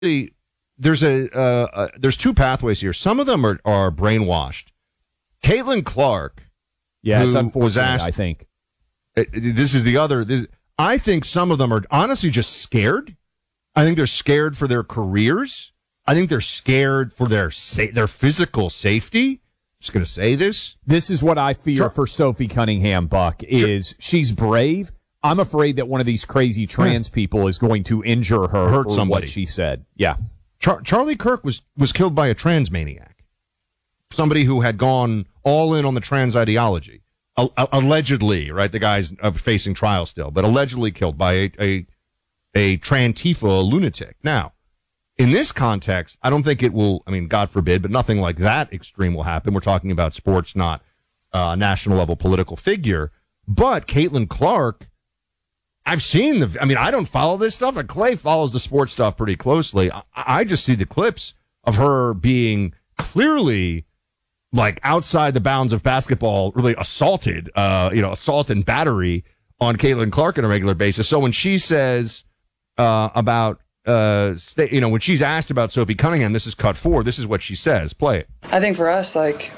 there's there's two pathways here. Some of them are brainwashed. Caitlin Clark, it's unfortunate, I think. This is the other. I think some of them are honestly just scared. I think they're scared for their careers. I think they're scared for their physical safety. Just going to say this. This is what I fear for Sophie Cunningham, Buck, is she's brave. I'm afraid that one of these crazy trans people is going to injure her hurt for somebody. What she said. Yeah. Charlie Kirk was killed by a trans maniac. Somebody who had gone all in on the trans ideology. Allegedly, right? The guy's facing trial still, but allegedly killed by a Trantifa lunatic. Now, in this context, I don't think it will, I mean, God forbid, but nothing like that extreme will happen. We're talking about sports, not national level political figure. But Caitlin Clark, I've seen I don't follow this stuff, and Clay follows the sports stuff pretty closely. I just see the clips of her being clearly like outside the bounds of basketball, really assaulted, assault and battery on Caitlin Clark on a regular basis. So when she says when she's asked about Sophie Cunningham, this is cut 4. This is what she says. Play it. I think for us,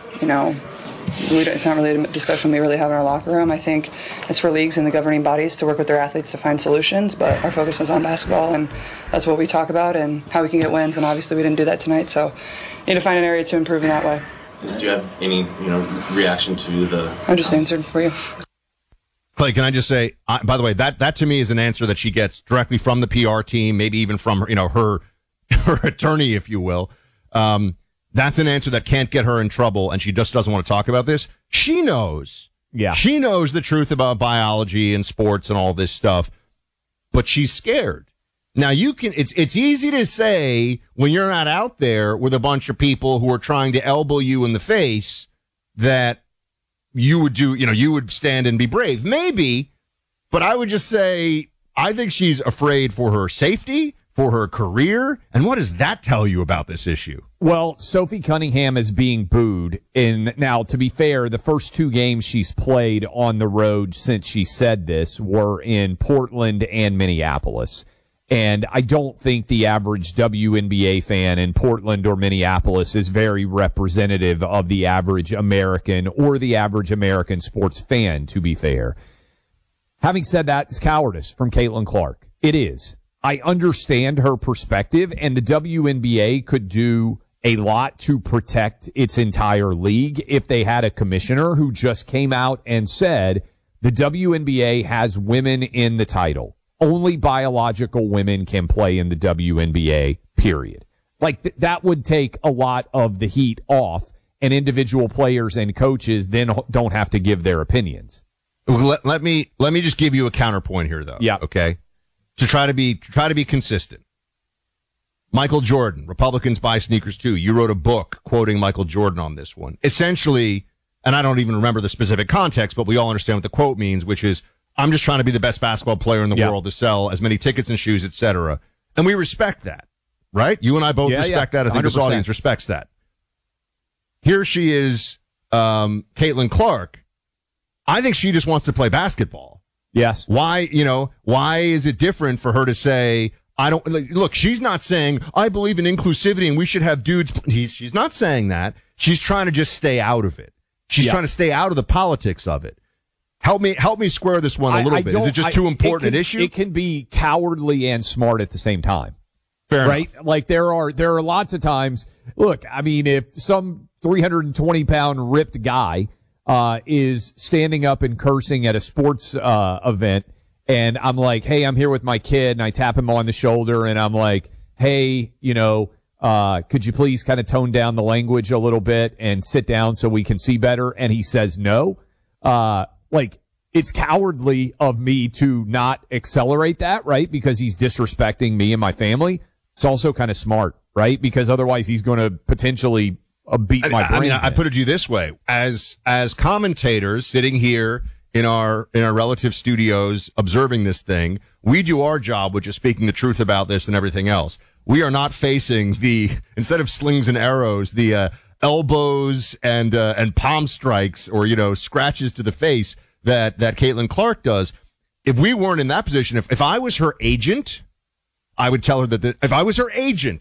it's not really a discussion we really have in our locker room. I think it's for leagues and the governing bodies to work with their athletes to find solutions, but our focus is on basketball, and that's what we talk about and how we can get wins, and obviously we didn't do that tonight, so need to find an area to improve in that way. Do you have any, reaction to the... I just answered for you. Clay, can I just say, by the way, that to me is an answer that she gets directly from the PR team, maybe even from her attorney, if you will. That's an answer that can't get her in trouble, and she just doesn't want to talk about this. She knows. Yeah. She knows the truth about biology and sports and all this stuff, but she's scared. Now it's easy to say when you're not out there with a bunch of people who are trying to elbow you in the face that you would you would stand and be brave. Maybe, but I would just say I think she's afraid for her safety, for her career. And what does that tell you about this issue? Well, Sophie Cunningham is being booed. Now, to be fair, the first 2 games she's played on the road since she said this were in Portland and Minneapolis. And I don't think the average WNBA fan in Portland or Minneapolis is very representative of the average American or the average American sports fan, to be fair. Having said that, it's cowardice from Caitlin Clark. It is. I understand her perspective, and the WNBA could do a lot to protect its entire league if they had a commissioner who just came out and said the WNBA has women in the title. Only biological women can play in the WNBA, period. That would take a lot of the heat off, and individual players and coaches then don't have to give their opinions. Let me just give you a counterpoint here, though. Yeah. Okay. To try to be consistent. Michael Jordan, Republicans Buy Sneakers Too. You wrote a book quoting Michael Jordan on this one. Essentially, and I don't even remember the specific context, but we all understand what the quote means, which is, I'm just trying to be the best basketball player in the world to sell as many tickets and shoes, etc. And we respect that, right? You and I both respect that. I think 100%. This audience respects that. Here she is, Caitlin Clark. I think she just wants to play basketball. Yes. Why is it different for her to say, look, she's not saying, I believe in inclusivity and we should have dudes. She's not saying that. She's trying to just stay out of it. She's trying to stay out of the politics of it. Help me square this one a little bit. Is it just too important an issue? It can be cowardly and smart at the same time. Fair right? enough. Like there are lots of times. Look, I mean, if some 320-pound ripped guy is standing up and cursing at a sports event, and I'm like, hey, I'm here with my kid, and I tap him on the shoulder, and I'm like, hey, could you please kind of tone down the language a little bit and sit down so we can see better? And he says no. It's cowardly of me to not accelerate that, right? Because he's disrespecting me and my family. It's also kind of smart, right? Because otherwise he's going to potentially beat my brains. I put it to you this way. As commentators sitting here in our relative studios observing this thing, we do our job, which is speaking the truth about this and everything else. We are not facing instead of slings and arrows, the elbows and palm strikes or, scratches to the face that Caitlin Clark does. If we weren't in that position, if I was her agent, I would tell her that if I was her agent,